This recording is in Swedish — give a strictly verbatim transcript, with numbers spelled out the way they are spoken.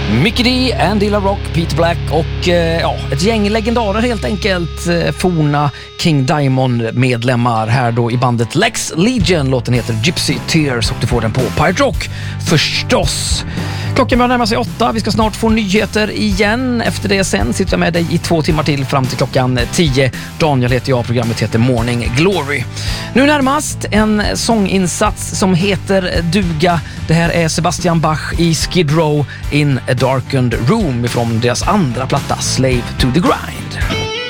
Mickey D, Andy LaRock, Peter Black och eh, ja, ett gäng legendarer helt enkelt. Eh, forna King Diamond-medlemmar här då i bandet Lex Legion. Låten heter Gypsy Tears och du får den på Pirate Rock förstås. Klockan börjar närma sig åtta. Vi ska snart få nyheter igen. Efter det sen sitter jag med dig i två timmar till fram till klockan tio. Daniel heter jag, programmet heter Morning Glory. Nu närmast en sånginsats som heter Duga. Det här är Sebastian Bach i Skid Row in a Darkened Room från deras andra platta Slave to the Grind.